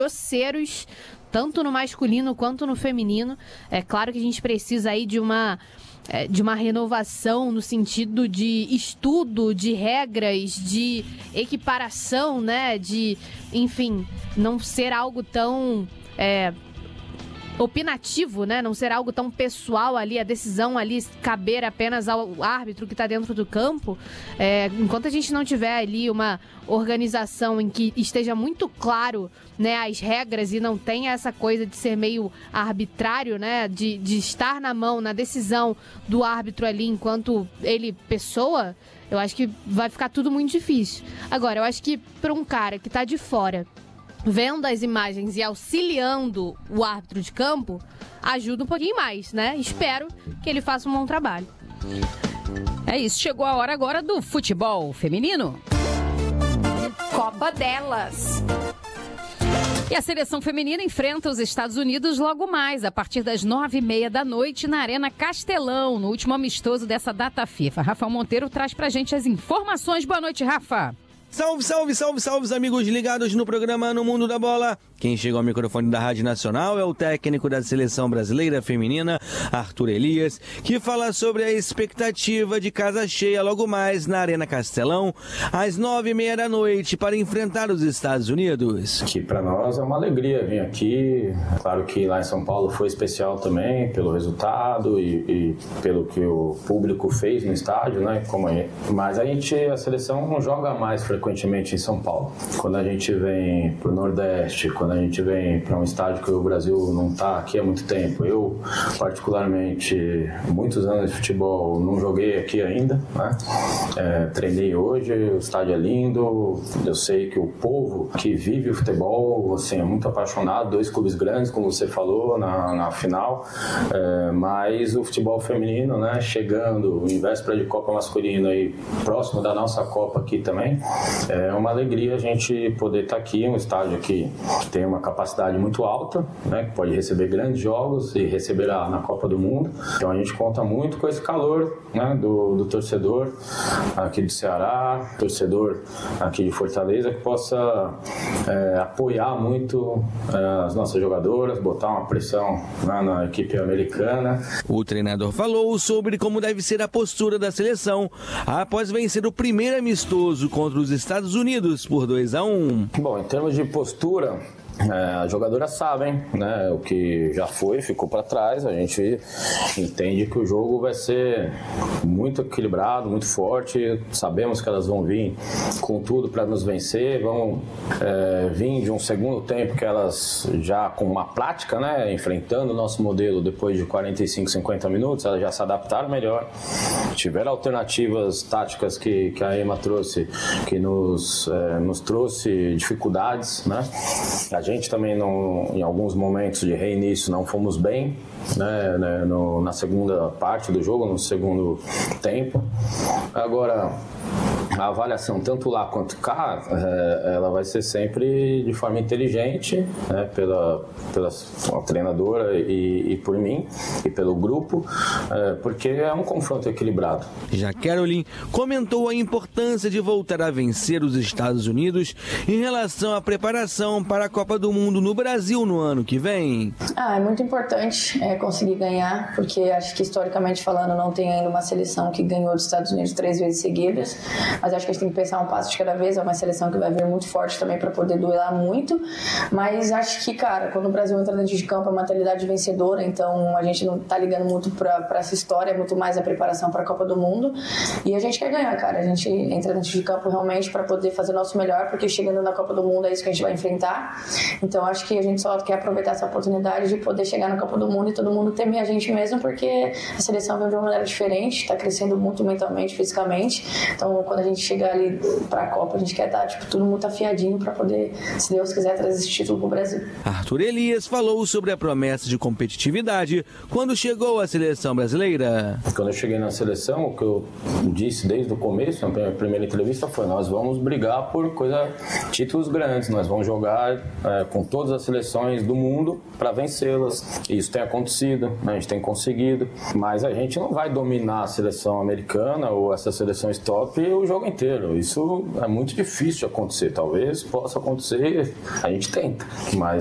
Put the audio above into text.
grosseiros, tanto no masculino quanto no feminino. É claro que a gente precisa aí de uma renovação no sentido de estudo, de regras, de equiparação, né? De, enfim, não ser algo tão opinativo, né? Não ser algo tão pessoal ali, a decisão ali caber apenas ao árbitro que está dentro do campo. Enquanto a gente não tiver ali uma organização em que esteja muito claro, né, as regras e não tenha essa coisa de ser meio arbitrário, né? De estar na mão, na decisão do árbitro ali enquanto ele pessoa, eu acho que vai ficar tudo muito difícil. Agora, eu acho que para um cara que está de fora, vendo as imagens e auxiliando o árbitro de campo, ajuda um pouquinho mais, né? Espero que ele faça um bom trabalho. É isso, chegou a hora agora do futebol feminino. Copa delas. E a seleção feminina enfrenta os Estados Unidos logo mais, a partir das 9h30 da noite, na Arena Castelão, no último amistoso dessa data FIFA. Rafael Monteiro traz pra gente as informações. Boa noite, Rafa. Salve, salve, salve, salve, os amigos ligados no programa No Mundo da Bola. Quem chega ao microfone da Rádio Nacional é o técnico da Seleção Brasileira Feminina, Arthur Elias, que fala sobre a expectativa de casa cheia logo mais na Arena Castelão, às 9h30 da noite, para enfrentar os Estados Unidos. Que para nós é uma alegria vir aqui. Claro que lá em São Paulo foi especial também, pelo resultado e pelo que o público fez no estádio, né? Mas a seleção não joga mais frequentemente em São Paulo. Quando a gente vem para o Nordeste, quando a gente vem para um estádio que o Brasil não está aqui há muito tempo. Eu, particularmente, muitos anos de futebol, não joguei aqui ainda, né? Treinei hoje, o estádio é lindo. Eu sei que o povo que vive o futebol, assim, é muito apaixonado. 2 clubes grandes, como você falou, na final. Mas o futebol feminino, né, chegando em véspera de Copa masculina e próximo da nossa Copa aqui também, é uma alegria a gente poder estar aqui, um estádio que tem uma capacidade muito alta, né, que pode receber grandes jogos e receberá na Copa do Mundo. Então a gente conta muito com esse calor, né, do torcedor aqui do Ceará, torcedor aqui de Fortaleza, que possa apoiar muito as nossas jogadoras, botar uma pressão, né, na equipe americana. O treinador falou sobre como deve ser a postura da seleção após vencer o primeiro amistoso contra os Estados Unidos por 2-1. Bom, em termos de postura, as jogadoras sabem, né, o que já ficou para trás. A gente entende que o jogo vai ser muito equilibrado, muito forte. Sabemos que elas vão vir com tudo para nos vencer, vão vir de um segundo tempo que elas já com uma prática, né, enfrentando o nosso modelo depois de 45, 50 minutos, elas já se adaptaram melhor, tiveram alternativas táticas que a Ema trouxe, que nos trouxe dificuldades, né? A gente também, em alguns momentos de reinício, não fomos bem, né, na segunda parte do jogo, no segundo tempo. Agora, a avaliação, tanto lá quanto cá, ela vai ser sempre de forma inteligente, né, pela treinadora e por mim, e pelo grupo, porque é um confronto equilibrado. Já Caroline comentou a importância de voltar a vencer os Estados Unidos em relação à preparação para a Copa do Mundo no Brasil no ano que vem. É muito importante conseguir ganhar, porque acho que historicamente falando não tem ainda uma seleção que ganhou dos Estados Unidos 3 vezes seguidas, mas acho que a gente tem que pensar um passo de cada vez. É uma seleção que vai vir muito forte também para poder duelar muito, mas acho que, cara, quando o Brasil entra dentro de campo é uma mentalidade vencedora, então a gente não tá ligando muito para essa história, é muito mais a preparação para a Copa do Mundo, e a gente quer ganhar, cara. A gente entra dentro de campo realmente para poder fazer o nosso melhor, porque chegando na Copa do Mundo é isso que a gente vai enfrentar. Então acho que a gente só quer aproveitar essa oportunidade de poder chegar na Copa do Mundo e todo mundo temer a gente mesmo, porque a seleção vem de uma maneira diferente, tá crescendo muito mentalmente, fisicamente. Então quando a gente chegar ali pra Copa, a gente quer estar tudo muito afiadinho para poder, se Deus quiser, trazer esse título pro Brasil. Arthur Elias falou sobre a promessa de competitividade quando chegou à seleção brasileira. Quando eu cheguei na seleção, o que eu disse desde o começo, na minha primeira entrevista, foi: nós vamos brigar por títulos grandes, nós vamos jogar com todas as seleções do mundo para vencê-las. Isso tem acontecido, a gente tem conseguido, mas a gente não vai dominar a seleção americana ou essas seleções top jogo inteiro. Isso é muito difícil de acontecer. Talvez possa acontecer, a gente tenta, mas